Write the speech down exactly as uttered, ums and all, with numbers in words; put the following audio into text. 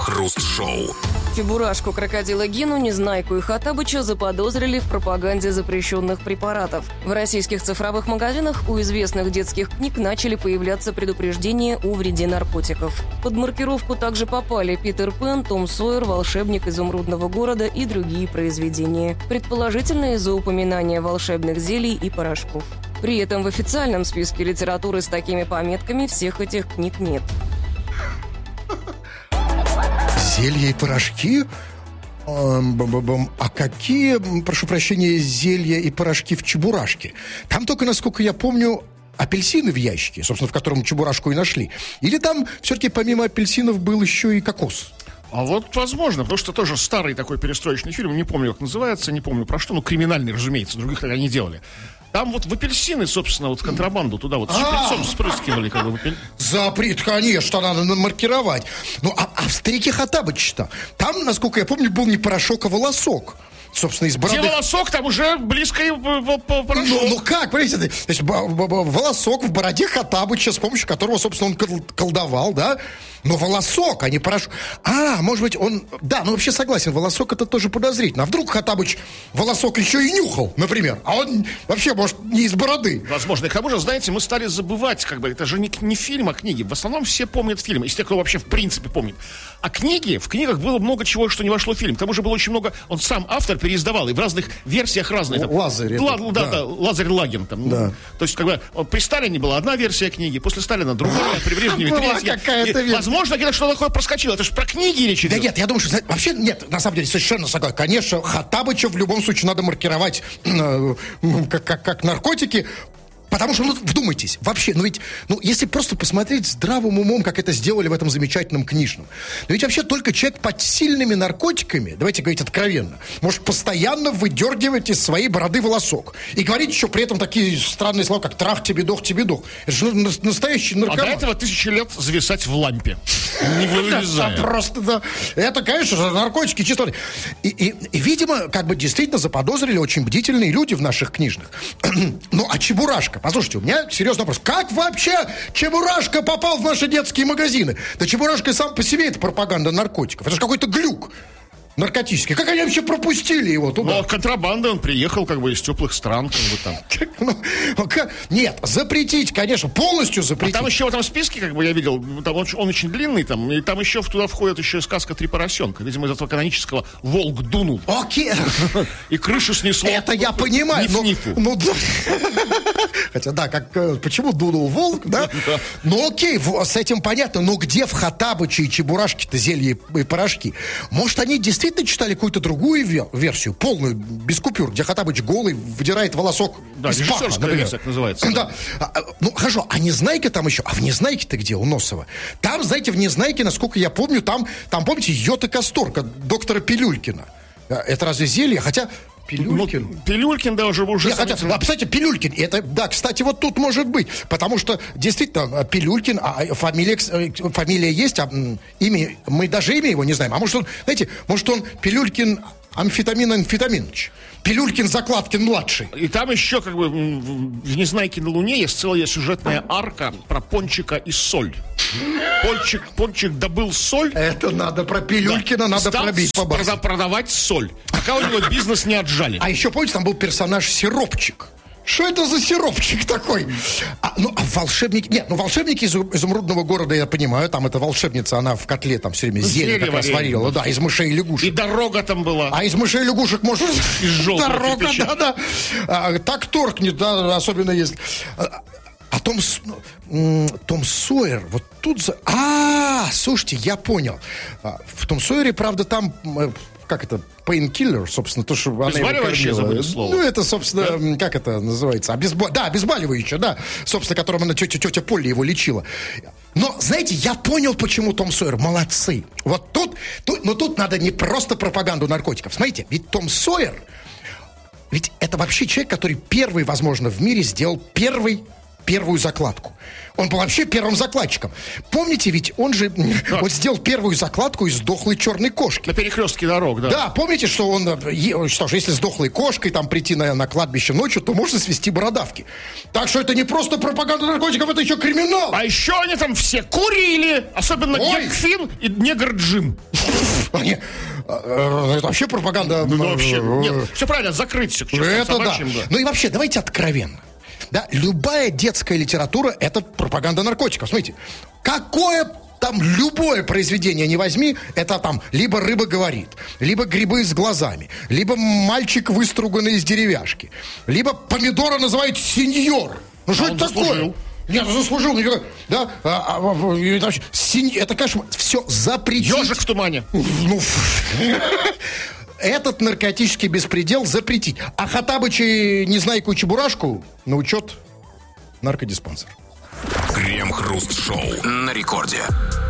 Крем-хруст-шоу. Чебурашку, крокодила Гену, Незнайку и Хоттабыча заподозрили в пропаганде запрещенных препаратов. В российских цифровых магазинах у известных детских книг начали появляться предупреждения о вреде наркотиков. Под маркировку также попали Питер Пен, Том Сойер, Волшебник изумрудного города и другие произведения. Предположительно, из-за упоминания волшебных зелий и порошков. При этом в официальном списке литературы с такими пометками всех этих книг нет. Зелья и порошки? А какие, прошу прощения, зелья и порошки в Чебурашке? Там только, насколько я помню, апельсины в ящике, собственно, в котором Чебурашку и нашли. Или там все-таки помимо апельсинов был еще и кокос? А вот возможно, потому что тоже старый такой перестроечный фильм, не помню, как называется, не помню про что, ну, криминальный, разумеется, других тогда не делали. Там вот в апельсины, собственно, вот контрабанду туда вот шприцом спрыскивали, как бы. Апель... Запрет, конечно, надо маркировать. Ну, а, а в «Старике Хоттабыча»-то, там, насколько я помню, был не порошок, а волосок. Собственно, из бороды... Где волосок, там уже близко и порошок. Ну, ну как, понимаете, значит, волосок в бороде Хоттабыча, с помощью которого, собственно, он колдовал, да? Но волосок, а не порошок. А, может быть, он... Да, ну вообще согласен, волосок это тоже подозрительно. А вдруг Хоттабыч волосок еще и нюхал, например? А он вообще, может, не из бороды. Возможно. И к тому же, знаете, мы стали забывать, как бы, это же не, не фильм, а книги. В основном все помнят фильмы, из тех, кто вообще в принципе помнит. А книги, в книгах было много чего, что не вошло в фильм. К тому же было очень много... Он сам, автор, переиздавал, и в разных версиях разные. Там, Лазарь. Ла, это, да, да. да, Лазарь Лагин. Там, да. Ну, то есть, как бы, при Сталине была одна версия книги, после Сталина другая, при Брежневе третья. Какая-то и, возможно, где-то что такое проскочило. Это же про книги речь идет. Да нет, я думаю, что... Вообще, нет, на самом деле, совершенно согласен. Конечно, Хоттабыча в любом случае надо маркировать э, как, как, как наркотики. Потому что, ну, вдумайтесь, вообще, ну ведь, ну, если просто посмотреть здравым умом, как это сделали в этом замечательном книжном, но ведь вообще только человек под сильными наркотиками, давайте говорить откровенно, может постоянно выдергивать из своей бороды волосок. И говорить еще при этом такие странные слова, как трах тебе дох, тебе дох. Это же настоящий наркоман. А до этого тысячи лет зависать в лампе, не вылезая. Да, просто, да. Это, конечно, наркотики чисто. И, и, и, видимо, как бы действительно заподозрили очень бдительные люди в наших книжных. Ну, а Чебурашка? Послушайте, у меня серьезный вопрос. Как вообще Чебурашка попал в наши детские магазины? Да Чебурашка сам по себе это пропаганда наркотиков. Это же какой-то глюк наркотический. Как они вообще пропустили его туда? Ну, а контрабанда, он приехал как бы из теплых стран, как бы там. Ну, как? Нет, запретить, конечно, полностью запретить. А там еще в этом списке, как бы я видел, там он, он очень длинный, там, и там еще туда входит еще и сказка «Три поросенка». Видимо, из этого канонического «Волк дунул». Окей. И крышу снесло. Это я понимаю. Ниф-нифу. Ну, да. Хотя, да, как, почему дунул волк, да? Ну, окей, с этим понятно. Но где в Хоттабыче и Чебурашке-то зелья и порошки? Может, они действительно читали какую-то другую версию, полную, без купюр, где Хоттабыч голый выдирает волосок да, из паха, например. Так называется. Да. Да. Ну, хорошо, а Незнайка там еще? А в Незнайке-то где у Носова? Там, знаете, в Незнайке, насколько я помню, там, там помните, йод и касторка доктора Пилюлькина. Это разве зелье? Хотя... Пилюлькин? Ну, Пилюлькин, да, уже... уже хотя, а, кстати, Пилюлькин, это, да, кстати, вот тут может быть, потому что, действительно, Пилюлькин, а фамилия, фамилия есть, а имя, мы даже имя его не знаем, а может он, знаете, может он Пилюлькин Амфетамин Амфетаминович, Пилюлькин Закладкин-младший. И там еще, как бы, в «Незнайке на Луне» есть целая сюжетная арка про Пончика и соль. Пончик, Пончик добыл соль. Это надо про Пилюлькина, да. Надо Стал пробить по базе. Прода- продавать соль, пока у него бизнес не отжали. А еще, помните, там был персонаж Сиропчик. Что это за сиропчик такой? А, ну, а волшебники... Нет, ну, волшебники из изумрудного города, я понимаю, там эта волшебница, она в котле там все время зелье как раз варила. Да, из мышей и лягушек. И дорога там была. А из мышей и лягушек, может... Из желтого дорога, кирпича. да, да. А, так торкнет, да, особенно если... А Том, Том Сойер, вот тут... За... А, слушайте, я понял. В Том Сойере, правда, там... Как это? Painkiller, собственно, то, что она его кормила. Слово. Ну, это, собственно, да? Как это называется? Обезбо... Да, обезболивающее, да. Собственно, которым она, тетя, тетя Полли его лечила. Но, знаете, я понял, почему Том Сойер. Молодцы. Вот тут, тут... Но тут надо не просто пропаганду наркотиков. Смотрите, ведь Том Сойер... Ведь это вообще человек, который первый, возможно, в мире сделал первый... первую закладку. Он был вообще первым закладчиком. Помните, ведь он же да. он сделал первую закладку из дохлой черной кошки. На перекрестке дорог, да. Да, помните, что он, что ж, если с дохлой кошкой там прийти на, на кладбище ночью, то можно свести бородавки. Так что это не просто пропаганда наркотиков, это еще криминал. А еще они там все курили, особенно Гек Финн и негр Джим. Они, это вообще пропаганда. Ну, вообще, нет, все правильно, закрыть все. Это да. Ну и вообще, давайте откровенно. Да, любая детская литература – это пропаганда наркотиков. Смотрите, какое там любое произведение не возьми, это там либо рыба говорит, либо грибы с глазами, либо мальчик, выструганный из деревяшки, либо помидора называют сеньор. Ну что а это такое? Заслужил. Нет, заслужил, да, а, а, это, синь, это, конечно, все запретить. Ежик в тумане. Ну, этот наркотический беспредел запретить. А Хоттабыча, Незнайку и Чебурашку на учет наркодиспансер. Крем-хруст-шоу на рекорде.